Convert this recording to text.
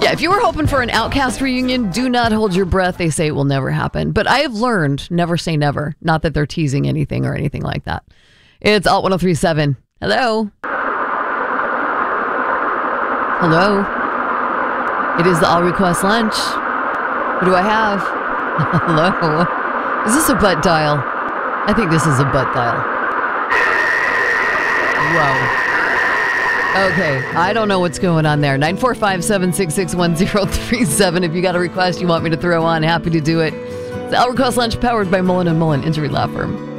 Yeah, if you were hoping for an Outcast reunion, do not hold your breath. They say it will never happen. But I have learned never say never. Not that they're teasing anything or anything like that. It's Alt 1037. Hello. Hello. It is the All Request Lunch. What do I have? Hello. Is this a butt dial? I think this is a butt dial. Whoa. Okay, I don't know what's going on there. 945-766-1037. If you got a request you want me to throw on, happy to do it. It's the All Request Lunch powered by Mullen & Mullen Injury Law Firm.